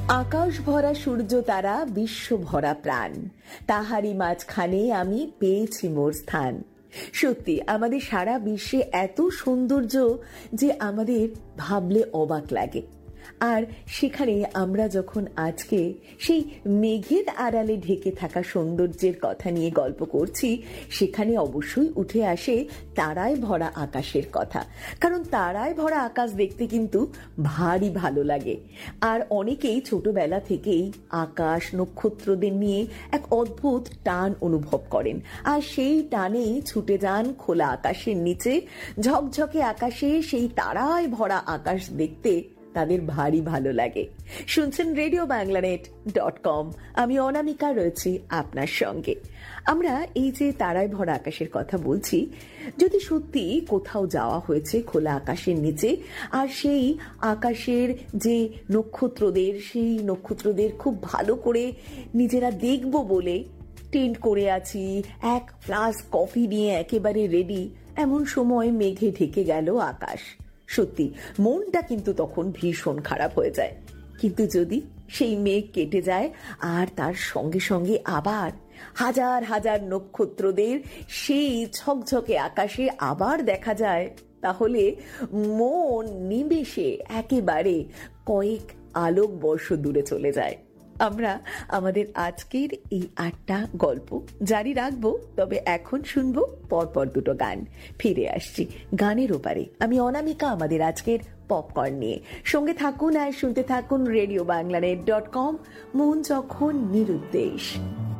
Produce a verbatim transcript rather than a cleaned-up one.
আকাশ ভরা সূর্য তারা, বিশ্ব ভরা প্রাণ, তাহারি মাঝখানে আমি পেয়েছি মোর স্থান। সত্যি আমাদের সারা বিশ্বে এত সৌন্দর্য যে আমাদের ভাবলে অবাক লাগে। আর সেখানে আমরা যখন আজকে সেই মেঘের আড়ালে ঢেকে থাকা সৌন্দর্যের কথা নিয়ে গল্প করছি, সেখানে অবশ্যই উঠে আসে তারায় ভরা আকাশের কথা। কারণ তারায় ভরা আকাশ দেখতে কিন্তু ভারী ভালো লাগে। আর অনেকেই ছোটবেলা থেকেই আকাশ নক্ষত্রদের নিয়ে এক অদ্ভুত টান অনুভব করেন, আর সেই টানেই ছুটে যান খোলা আকাশের নিচে। ঝকঝকে আকাশে সেই তারায় ভরা আকাশ দেখতে তাদের ভারী ভালো লাগে। শুনছেন রেডিও বাংলানেট ডট কম, আমি অনামিকা রয়েছি আপনার সঙ্গে। আমরা এই যে তারায় ভরা আকাশের কথা বলছি, যদি সত্যি কোথাও যাওয়া হয়েছে খোলা আকাশের নিচে, আর সেই আকাশের যে নক্ষত্রদের, সেই নক্ষত্রদের খুব ভালো করে নিজেরা দেখব বলে টেন্ট করে আছি, এক গ্লাস কফি নিয়ে একেবারে রেডি, এমন সময় মেঘে ঢেকে গেল আকাশ। সত্যি মনটা কিন্তু তখন ভীষণ খারাপ হয়ে যায়। কিন্তু যদি সেই মেঘ কেটে যায় আর তার সঙ্গে সঙ্গে আবার হাজার হাজার নক্ষত্রদের সেই ঝকঝকে আকাশে আবার দেখা যায়, তাহলে মন নিমেষে একেবারে কয়েক আলোক বর্ষ দূরে চলে যায়। আমরা আমাদের আজকের এই আটটা গল্প জারি রাখবো, তবে এখন শুনবো পরপর দুটো গান। ফিরে আসছি গানের ওপারে, আমি অনামিকা আমাদের আজকের পপকর্ন নিয়ে। সঙ্গে থাকুন আর শুনতে থাকুন রেডিও বাংলানেট ডট কম, মন যখন নিরুদ্দেশ।